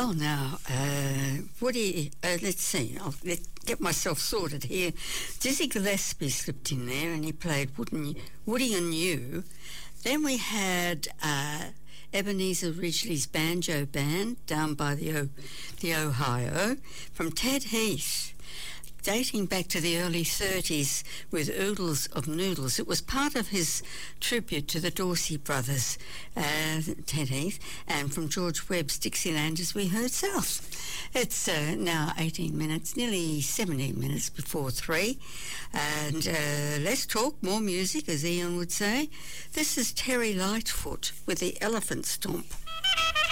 Well, now, Woody, let's see, get myself sorted here. Dizzy Gillespie slipped in there and he played Woody and You. Then we had Ebenezer Ridgely's Banjo Band down by the Ohio from Ted Heath, dating back to the early 30s with Oodles of Noodles. It was part of his tribute to the Dorsey brothers, Ted Heath, and from George Webb's Dixielanders we heard South. It's now 18 minutes, nearly 17 minutes before 3, and let's talk more music, as Ian would say. This is Terry Lightfoot with the Elephant Stomp.